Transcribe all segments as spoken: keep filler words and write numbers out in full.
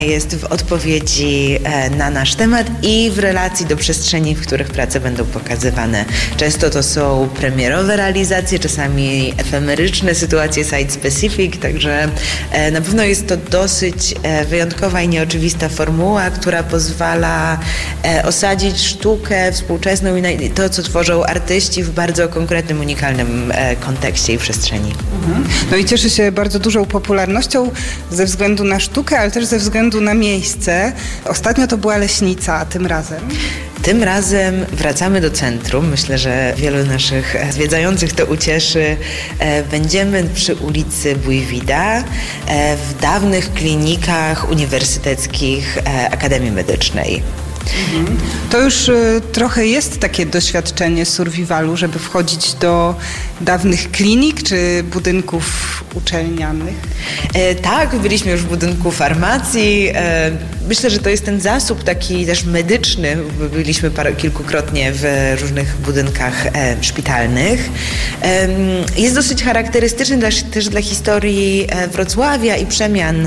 Jest w odpowiedzi na nasz temat i w relacji do przestrzeni, w których prace będą pokazywane. Często to są premierowe realizacje, czasami efemeryczne sytuacje site-specific, także na pewno jest to dosyć wyjątkowa i nieoczywista formuła, która pozwala osadzić sztukę współczesną i to, co tworzą artyści w bardzo konkretnym, unikalnym kontekście i przestrzeni. Mhm. No i cieszy się bardzo dużą popularnością ze względu na sztukę, ale też ze względu na miejsce. Ostatnio to była Leśnica, a tym razem? Tym razem wracamy do centrum. Myślę, że wielu naszych zwiedzających to ucieszy. Będziemy przy ulicy Bujwida w dawnych klinikach uniwersyteckich Akademii Medycznej. Mhm. To już y, trochę jest takie doświadczenie survivalu, żeby wchodzić do dawnych klinik czy budynków uczelnianych? E, tak, byliśmy już w budynku farmacji. E, myślę, że to jest ten zasób taki też medyczny. Byliśmy parę, kilkukrotnie w różnych budynkach e, szpitalnych. E, jest dosyć charakterystyczny też, też dla historii Wrocławia i przemian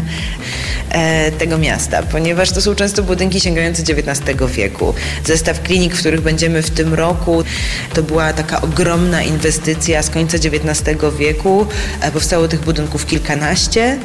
e, tego miasta, ponieważ to są często budynki sięgające dziewiętnastego wieku. Zestaw klinik, w których będziemy w tym roku, to była taka ogromna inwestycja z końca dziewiętnastego wieku. Powstało tych budynków kilkanaście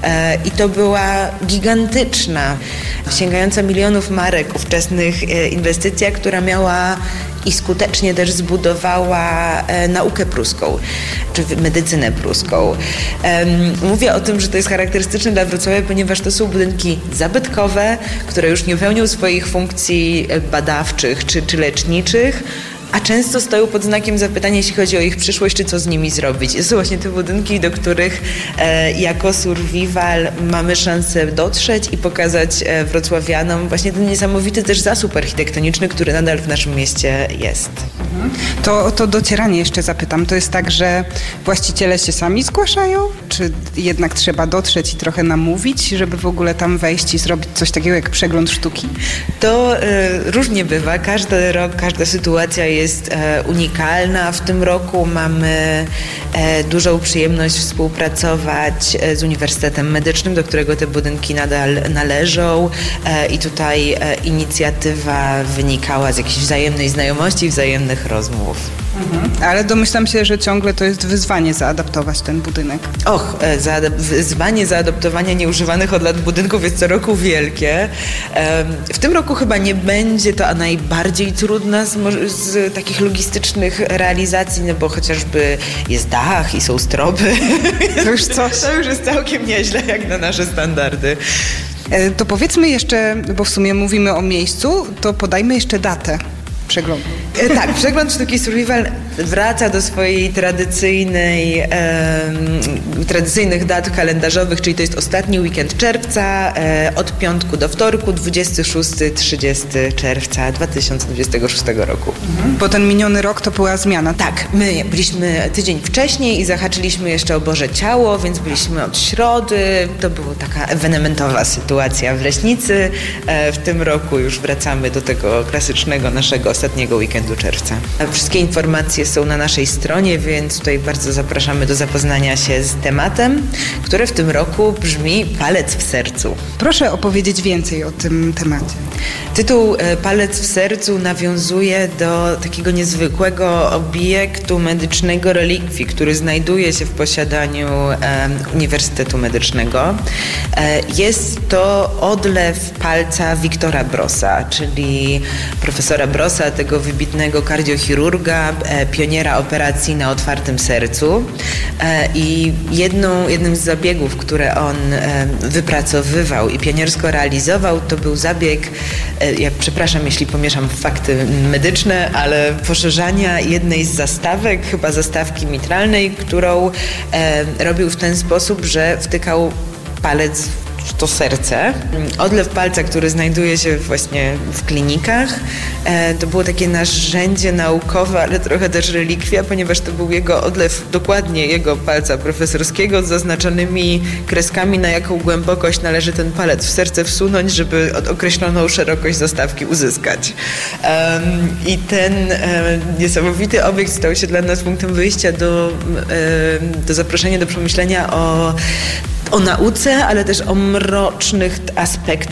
i to była gigantyczna, sięgająca milionów marek ówczesnych inwestycja, która miała i skutecznie też zbudowała e, naukę pruską, czy medycynę pruską. E, mówię o tym, że to jest charakterystyczne dla Wrocławia, ponieważ to są budynki zabytkowe, które już nie pełnią swoich funkcji badawczych czy, czy leczniczych, a często stoją pod znakiem zapytania, jeśli chodzi o ich przyszłość, czy co z nimi zrobić. To są właśnie te budynki, do których e, jako survival mamy szansę dotrzeć i pokazać e, wrocławianom właśnie ten niesamowity też zasób architektoniczny, który nadal w naszym mieście jest. Mhm. To, to docieranie jeszcze zapytam. To jest tak, że właściciele się sami zgłaszają? Czy jednak trzeba dotrzeć i trochę namówić, żeby w ogóle tam wejść i zrobić coś takiego jak przegląd sztuki? To e, różnie bywa. Każdy rok, każda sytuacja jest jest e, unikalna. W tym roku mamy e, dużą przyjemność współpracować e, z Uniwersytetem Medycznym, do którego te budynki nadal należą e, i tutaj e, inicjatywa wynikała z jakiejś wzajemnej znajomości, wzajemnych rozmów. Mhm. Ale domyślam się, że ciągle to jest wyzwanie zaadaptować ten budynek. Och, e, zaadap- wyzwanie zaadaptowania nieużywanych od lat budynków jest co roku wielkie. E, w tym roku chyba nie będzie to najbardziej trudna z, z takich logistycznych realizacji, no bo chociażby jest dach i są stroby. To już coś. To już jest całkiem nieźle jak na nasze standardy. To powiedzmy jeszcze, bo w sumie mówimy o miejscu, to podajmy jeszcze datę przeglądu. E, tak, przegląd sztuki survival wraca do swojej tradycyjnej, e, tradycyjnych dat kalendarzowych, czyli to jest ostatni weekend czerwca, e, od piątku do wtorku, dwudziestego szóstego do trzydziestego czerwca dwa tysiące dwudziestego szóstego roku. Mhm. Bo ten miniony rok to była zmiana. Tak, my byliśmy tydzień wcześniej i zahaczyliśmy jeszcze o Boże Ciało, więc byliśmy od środy. To była taka ewenementowa sytuacja w Leśnicy. E, w tym roku już wracamy do tego klasycznego naszego ostatniego weekendu czerwca. Wszystkie informacje są na naszej stronie, więc tutaj bardzo zapraszamy do zapoznania się z tematem, który w tym roku brzmi Palec w sercu. Proszę opowiedzieć więcej o tym temacie. Tytuł Palec w sercu nawiązuje do takiego niezwykłego obiektu medycznego relikwii, który znajduje się w posiadaniu e, Uniwersytetu Medycznego. E, jest to odlew palca Wiktora Brossa, czyli profesora Brossa, tego wybitnego kardiochirurga, e, pioniera operacji na otwartym sercu. E, I jedną, jednym z zabiegów, które on e, wypracowywał i pioniersko realizował, to był zabieg, e, ja przepraszam, jeśli pomieszam fakty medyczne, ale poszerzania jednej z zastawek, chyba zastawki mitralnej, którą e, robił w ten sposób, że wtykał palec w to serce. Odlew palca, który znajduje się właśnie w klinikach, e, to było takie narzędzie naukowe, ale trochę też relikwia, ponieważ to był jego odlew, dokładnie jego palca profesorskiego z zaznaczonymi kreskami, na jaką głębokość należy ten palec w serce wsunąć, żeby od określoną szerokość zastawki uzyskać. Um, I ten e, niesamowity obiekt stał się dla nas punktem wyjścia do, e, do zaproszenia do przemyślenia o o nauce, ale też o mrocznych aspektach